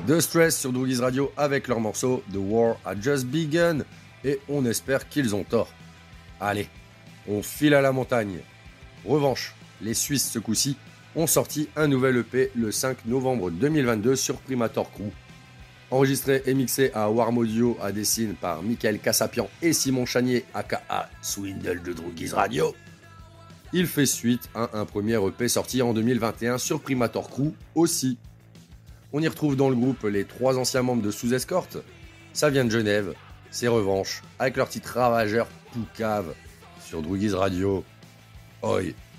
The Stress sur Droogies Radio avec leur morceau The War Had Just Begun et on espère qu'ils ont tort. Allez, on file à la montagne. Revanche, les Suisses ce coup-ci ont sorti un nouvel EP le 5 novembre 2022 sur Primator Crew. Enregistré et mixé à Warm Audio à Dessine par Michael Cassapian et Simon Chanier aka Swindle de Droogies Radio. Il fait suite à un premier EP sorti en 2021 sur Primator Crew aussi. On y retrouve dans le groupe les 3 anciens membres de Sous Escorte. Ça vient de Genève, c'est Revanche, avec leur titre Ravageur Poucave sur Droogies Radio. Oi.